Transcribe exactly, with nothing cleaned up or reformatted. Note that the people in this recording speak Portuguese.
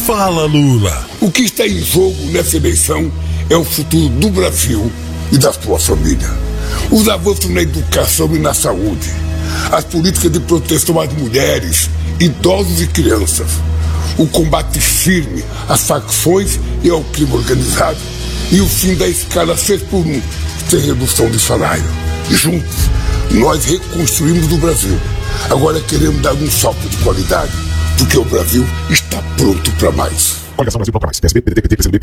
Fala, Lula. O que está em jogo nessa eleição é o futuro do Brasil e da sua família. Os avanços na educação e na saúde, as políticas de proteção às mulheres, idosos e crianças, o combate firme às facções e ao crime organizado e o fim da escala seis por um, sem redução de salário. Juntos, nós reconstruímos o Brasil. Agora queremos dar um salto de qualidade, porque o Brasil está pronto para mais. Coligação Brasil Bloco Mais. P S B, P D T, P T, P C M B,